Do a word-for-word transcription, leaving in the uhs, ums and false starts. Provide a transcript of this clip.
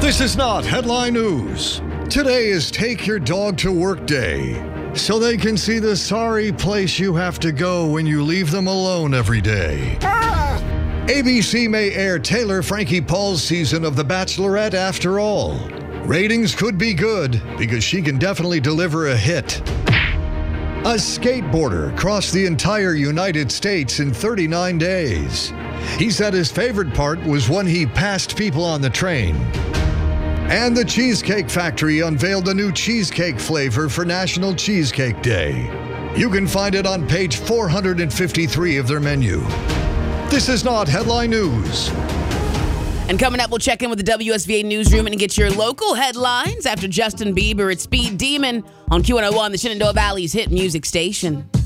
This is not headline news. Today is Take Your Dog to Work Day, so they can see the sorry place you have to go when you leave them alone every day. A B C may air Taylor Frankie Paul's season of The Bachelorette after all. Ratings could be good because she can definitely deliver a hit. A skateboarder crossed the entire United States in thirty-nine days. He said his favorite part was when he passed people on the train. And the Cheesecake Factory unveiled a new cheesecake flavor for National Cheesecake Day. You can find it on page four hundred fifty-three of their menu. This is not headline news. And coming up, we'll check in with the W S V A newsroom and get your local headlines after Justin Bieber at Speed Demon on Q one oh one, the Shenandoah Valley's hit music station.